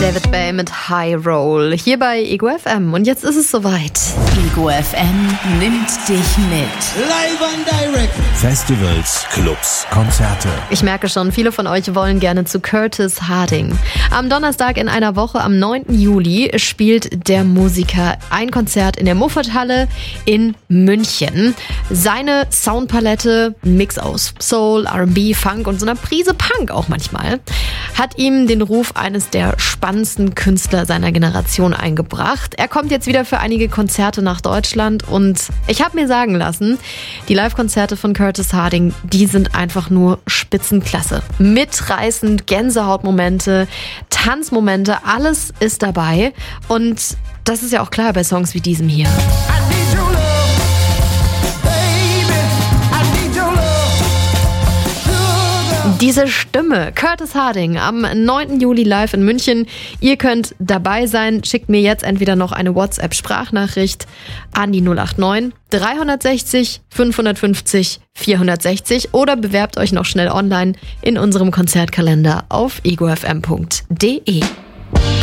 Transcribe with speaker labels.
Speaker 1: David Bay mit High Roll hier bei Ego FM. Und jetzt ist es soweit.
Speaker 2: Ego FM nimmt dich mit.
Speaker 3: Live and direct.
Speaker 4: Festivals, Clubs, Konzerte.
Speaker 1: Ich merke schon, viele von euch wollen gerne zu Curtis Harding. Am Donnerstag in einer Woche, am 9. Juli, spielt der Musiker ein Konzert in der Muffathalle in München. Seine Soundpalette, ein Mix aus Soul, R&B, Funk und so einer Prise Punk auch manchmal, hat ihm den Ruf eines der spannendsten Künstler seiner Generation eingebracht. Er kommt jetzt wieder für einige Konzerte nach Deutschland und ich habe mir sagen lassen, die Live-Konzerte von Curtis Harding, die sind einfach nur Spitzenklasse. Mitreißend, Gänsehautmomente, Tanzmomente, alles ist dabei und das ist ja auch klar bei Songs wie diesem hier. Diese Stimme, Curtis Harding, am 9. Juli live in München. Ihr könnt dabei sein. Schickt mir jetzt entweder noch eine WhatsApp-Sprachnachricht an die 089 360 550 460 oder bewerbt euch noch schnell online in unserem Konzertkalender auf egofm.de.